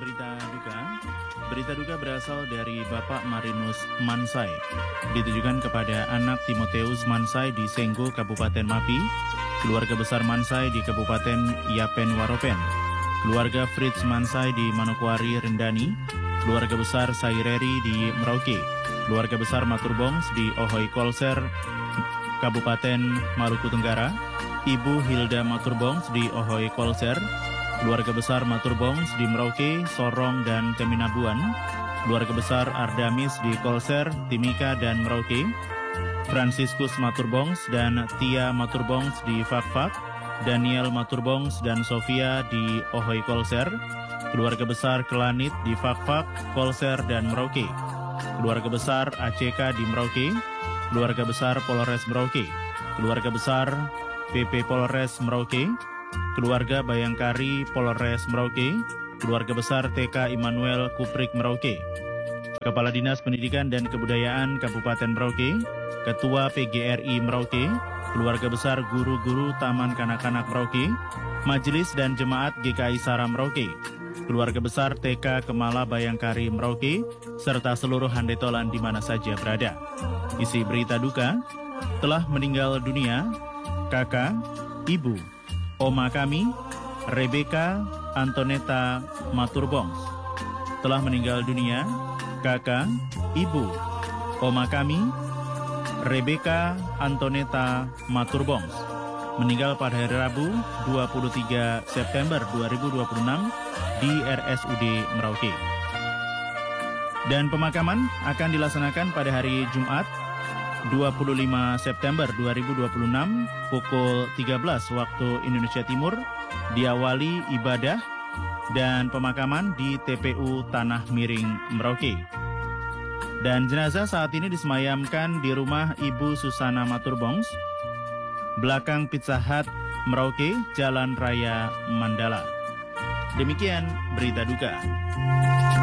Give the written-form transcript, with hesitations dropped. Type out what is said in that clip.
berita duka. Berita duka berasal dari Bapak Marinus Mansai. Ditujukan kepada anak Timoteus Mansai di Senggo, Kabupaten Mapi, keluarga besar Mansai di Kabupaten Yapen Waropen, keluarga Fritz Mansai di Manokwari Rendani, keluarga besar Saireri di Merauke, keluarga besar Maturbongs di Ohoy Kolser, Kabupaten Maluku Tenggara, Ibu Hilda Maturbongs di Ohoy Kolser, keluarga besar Maturbongs di Merauke, Sorong, dan Teminabuan, keluarga besar Ardamis di Kolser, Timika, dan Merauke, Franciscus Maturbongs dan Tia Maturbongs di Fakfak, Daniel Maturbongs dan Sofia di Ohoy Kolser, keluarga besar Kelanit di Fakfak, Kolser, dan Merauke, keluarga besar ACK di Merauke, keluarga besar Polres Merauke, keluarga besar PP Polres Merauke, keluarga Bayangkari Polres Merauke, keluarga besar TK Immanuel Kuprik Merauke, Kepala Dinas Pendidikan dan Kebudayaan Kabupaten Merauke, Ketua PGRI Merauke, keluarga besar guru-guru Taman Kanak-Kanak Merauke, Majelis dan Jemaat GKI Sara Merauke, keluarga besar TK Kemala Bayangkari Merauke, serta seluruh handetolan di mana saja berada. Isi berita duka, telah meninggal dunia kakak, ibu, oma kami, Rebecca Antoneta Maturbongs. Telah meninggal dunia kakak, ibu, oma kami, Rebecca Antoneta Maturbongs. Meninggal pada hari Rabu 23 September 2026 di RSUD Merauke. Dan pemakaman akan dilaksanakan pada hari Jumat 25 September 2026 pukul 13 waktu Indonesia Timur, diawali ibadah dan pemakaman di TPU Tanah Miring Merauke. Dan jenazah saat ini disemayamkan di rumah Ibu Susana Maturbongs, belakang Pizza Hut Merauke, Jalan Raya Mandala. Demikian berita duka.